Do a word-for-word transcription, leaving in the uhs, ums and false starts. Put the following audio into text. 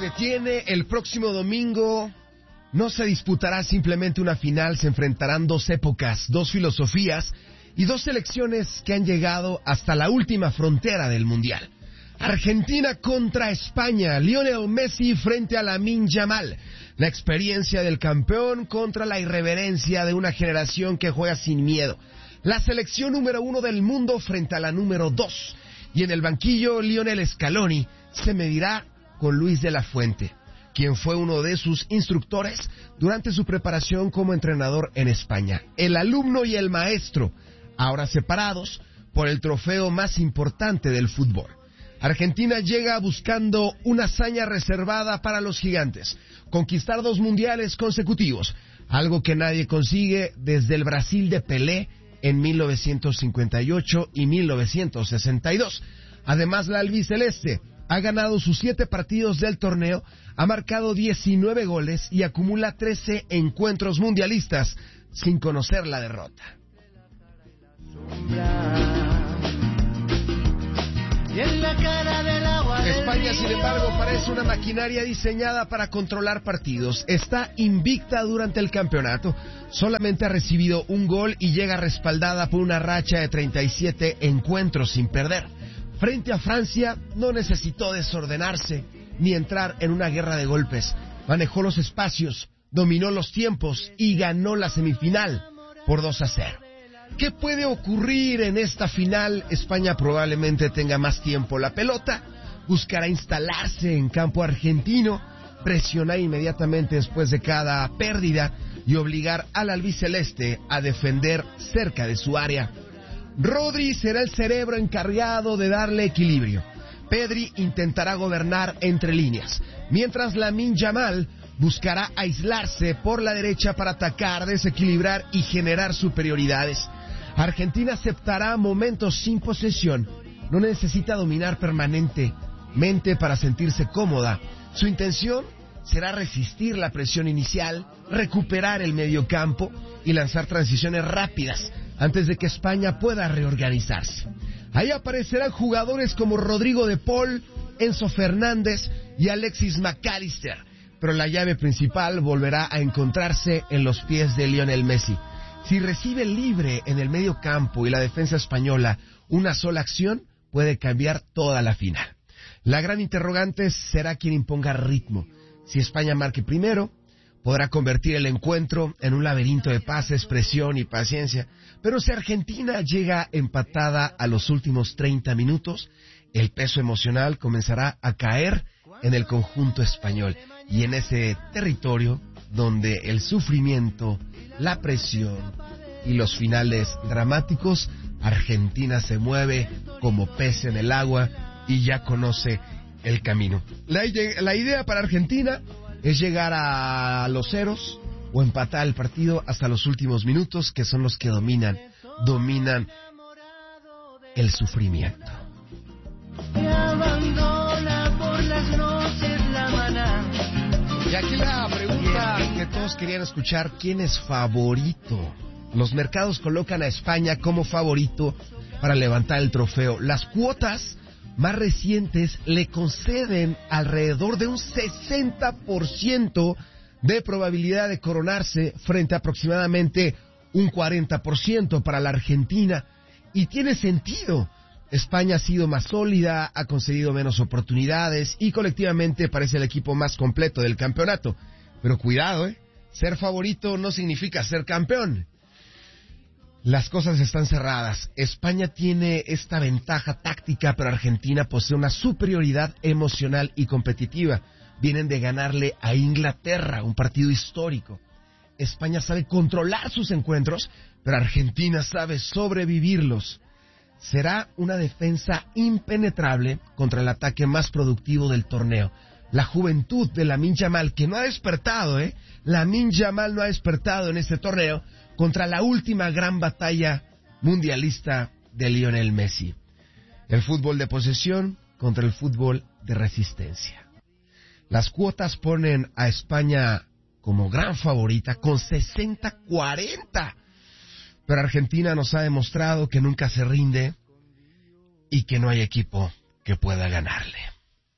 detiene. El próximo domingo no se disputará simplemente una final, se enfrentarán dos épocas, dos filosofías y dos selecciones que han llegado hasta la última frontera del Mundial. Argentina contra España, Lionel Messi frente a Lamine Yamal. La experiencia del campeón contra la irreverencia de una generación que juega sin miedo. La selección número uno del mundo frente a la número dos. Y en el banquillo, Lionel Scaloni se medirá con Luis de la Fuente, quien fue uno de sus instructores durante su preparación como entrenador en España. El alumno y el maestro, ahora separados por el trofeo más importante del fútbol. Argentina llega buscando una hazaña reservada para los gigantes, conquistar dos mundiales consecutivos, algo que nadie consigue desde el Brasil de Pelé en mil novecientos cincuenta y ocho y mil novecientos sesenta y dos. Además, la albiceleste ha ganado sus siete partidos del torneo, ha marcado diecinueve goles y acumula trece encuentros mundialistas sin conocer la derrota. España, sin embargo, parece una maquinaria diseñada para controlar partidos. Está invicta durante el campeonato, solamente ha recibido un gol y llega respaldada por una racha de treinta y siete encuentros sin perder. Frente a Francia, no necesitó desordenarse ni entrar en una guerra de golpes. Manejó los espacios, dominó los tiempos y ganó la semifinal por dos a cero. ¿Qué puede ocurrir en esta final? España probablemente tenga más tiempo la pelota, buscará instalarse en campo argentino, presionar inmediatamente después de cada pérdida y obligar al albiceleste a defender cerca de su área. Rodri será el cerebro encargado de darle equilibrio. Pedri intentará gobernar entre líneas, mientras Lamine Yamal buscará aislarse por la derecha para atacar, desequilibrar y generar superioridades. Argentina aceptará momentos sin posesión, no necesita dominar permanentemente para sentirse cómoda. Su intención será resistir la presión inicial, recuperar el mediocampo y lanzar transiciones rápidas antes de que España pueda reorganizarse. Ahí aparecerán jugadores como Rodrigo de Paul, Enzo Fernández y Alexis McAllister, pero la llave principal volverá a encontrarse en los pies de Lionel Messi. Si recibe libre en el medio campo y la defensa española una sola acción, puede cambiar toda la final. La gran interrogante será quien imponga ritmo. Si España marque primero, podrá convertir el encuentro en un laberinto de pases, presión y paciencia. Pero si Argentina llega empatada a los últimos treinta minutos, el peso emocional comenzará a caer en el conjunto español. Y en ese territorio donde el sufrimiento, la presión y los finales dramáticos, Argentina se mueve como pez en el agua y ya conoce el camino. La, la idea para Argentina es llegar a los ceros o empatar el partido hasta los últimos minutos, que son los que dominan, dominan el sufrimiento. Y aquí la pregunta que todos querían escuchar: ¿quién es favorito? Los mercados colocan a España como favorito para levantar el trofeo. Las cuotas más recientes le conceden alrededor de un sesenta por ciento de probabilidad de coronarse frente a aproximadamente un cuarenta por ciento para la Argentina. Y tiene sentido. España ha sido más sólida, ha conseguido menos oportunidades y colectivamente parece el equipo más completo del campeonato. Pero cuidado, ¿eh? Ser favorito no significa ser campeón. Las cosas están cerradas. España tiene esta ventaja táctica, pero Argentina posee una superioridad emocional y competitiva. Vienen de ganarle a Inglaterra, un partido histórico. España sabe controlar sus encuentros, pero Argentina sabe sobrevivirlos. Será una defensa impenetrable contra el ataque más productivo del torneo. La juventud de Lamine Yamal, que no ha despertado, ¿eh? Lamine Yamal no ha despertado en este torneo, contra la última gran batalla mundialista de Lionel Messi. El fútbol de posesión contra el fútbol de resistencia. Las cuotas ponen a España como gran favorita con sesenta cuarenta. Pero Argentina nos ha demostrado que nunca se rinde y que no hay equipo que pueda ganarle.